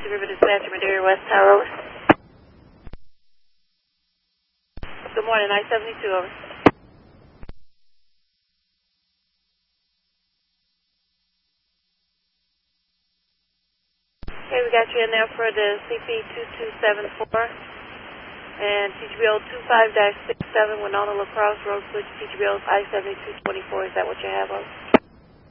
Mississippi River Dispatcher, Madeira West Tower, over. Good morning, I-72, over. Okay, we got you in there for the CP2274 and TGBO 25-67, Winona La Crosse Road Switch, TGBO I-7224. Is that what you have, over?